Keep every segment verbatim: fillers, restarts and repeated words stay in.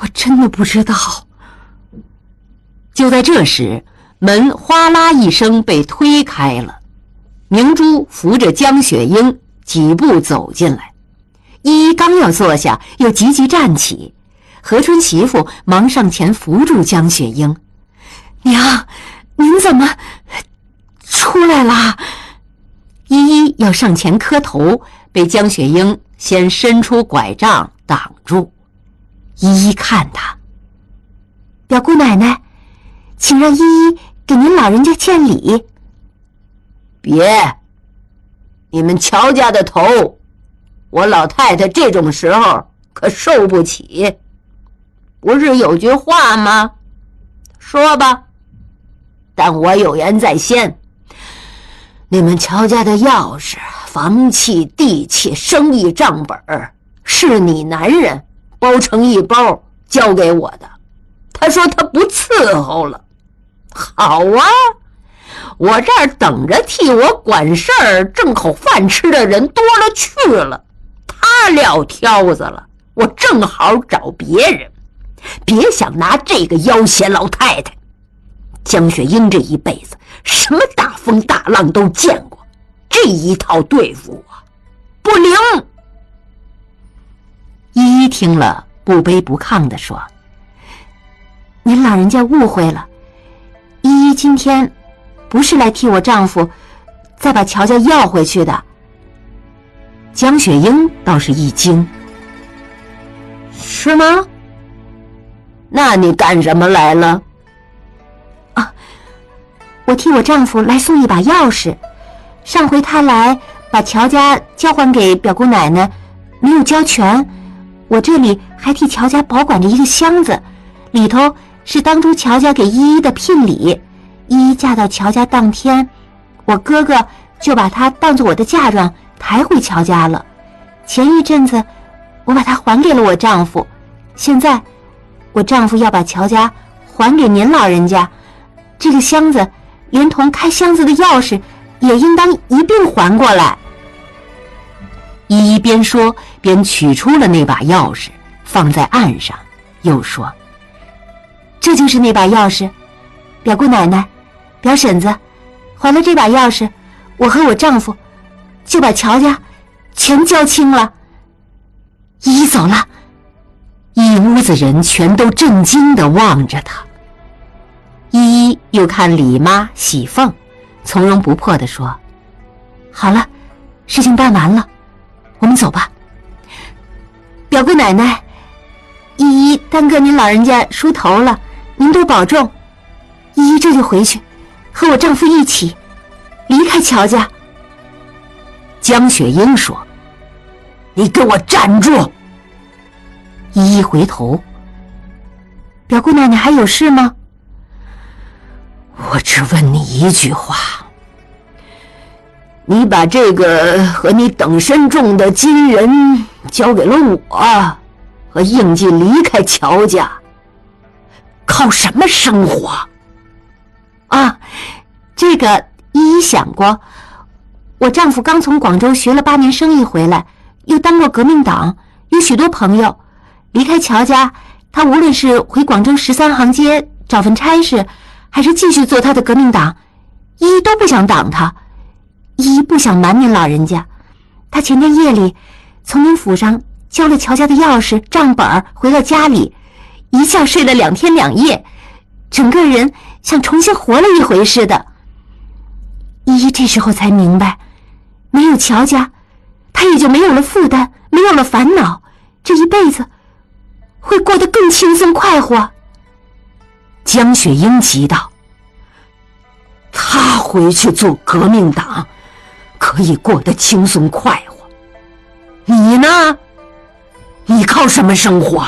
真的不知道。就在这时，门哗啦一声被推开了，明珠扶着江雪英几步走进来。依依刚要坐下，又急急站起。和春媳妇忙上前扶住江雪英：“娘，您怎么出来啦？”依依要上前磕头，被江雪英先伸出拐杖挡住。依依看他：“表姑奶奶，请让依依给您老人家见礼。”“ 别，你们乔家的头，我老太太这种时候可受不起。不是有句话吗？说吧。但我有言在先，你们乔家的钥匙、房契、地契、生意账本是你男人包成一包交给我的。他说他不伺候了。好啊，我这儿等着替我管事儿、挣口饭吃的人多了去了，他撂挑子了，我正好找别人。别想拿这个要挟老太太。江雪英这一辈子什么大风大浪都见过，这一套对付我不灵。” 依依听了，不卑不亢地说：“您老人家误会了，依依今天不是来替我丈夫再把乔家要回去的。”江雪英倒是一惊：“ 是吗？那你干什么来了？”“ 啊，我替我丈夫来送一把钥匙。上回他来把乔家交还给表姑奶奶，没有交全，我这里还替乔家保管着一个箱子，里头是当初乔家给依依的聘礼。依依嫁到乔家当天，我哥哥就把她当作我的嫁妆抬回乔家了。前一阵子我把它还给了我丈夫，现在我丈夫要把乔家还给您老人家，这个箱子连同开箱子的钥匙也应当一并还过来。”依依边说边取出了那把钥匙，放在案上，又说：“这就是那把钥匙，表姑奶奶、表婶子，还了这把钥匙，我和我丈夫就把乔家全交清了。”依依走了。一屋子人全都震惊地望着他。依依又看李妈、喜凤，从容不迫地说：“好了，事情办完了，我们走吧。表姑奶奶，依依耽搁您老人家梳头了，您多保重。依依这就回去，和我丈夫一起离开乔家。” 江雪英说：“你给我站住！” 依依回头：“表姑奶奶还有事吗？”“ 我只问你一句话，你把这个和你等身重的金人交给了我，和应季离开乔家，靠什么生活？”“ 啊，这个依依想过，我丈夫刚从广州学了八年生意回来，又当过革命党，有许多朋友。离开乔家，他无论是回广州十三行街找份差事，还是继续做他的革命党，依依都不想挡他。依依不想瞒您老人家，他前天夜里从您府上交了乔家的钥匙账本回到家里，一觉睡了两天两夜，整个人像重新活了一回似的。依依这时候才明白，没有乔家，他也就没有了负担，没有了烦恼，这一辈子会过得更轻松快活。 江雪英急道：“他回去做革命党，可以过得轻松快活，你呢？你靠什么生活？”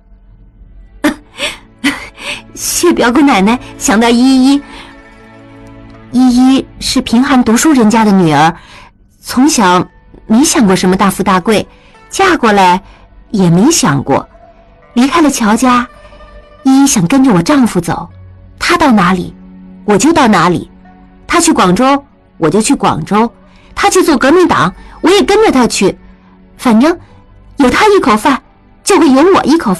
谢表姑奶奶想到依依。依依是贫寒读书人家的女儿，从小没想过什么大富大贵，嫁过来也没想过。离开了乔家，依依想跟着我丈夫走，他到哪里我就到哪里，他去广州我就去广州，他去做革命党我也跟着他去，反正有他一口饭就会有我一口饭。